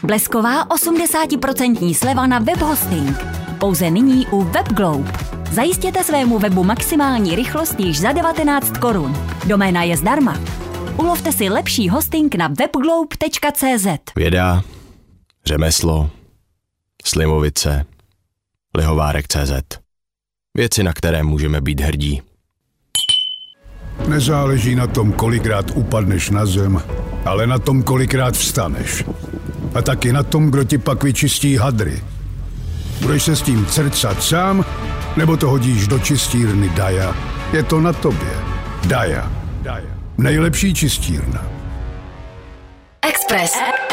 Blesková 80% sleva na web hosting. Pouze nyní u WebGlobe. Zajistěte svému webu maximální rychlost již za 19 korun. Doména je zdarma. Ulovte si lepší hosting na webglobe.cz. Věda, řemeslo, Slimovice, Lihovárek.cz. Věci, na které můžeme být hrdí. Nezáleží na tom, kolikrát upadneš na zem, ale na tom, kolikrát vstaneš. A taky na tom, kdo ti pak vyčistí hadry. Budeš se s tím crcat sám, nebo to hodíš do čistírny Daja? Je to na tobě. Daja. Nejlepší čistírna. Express.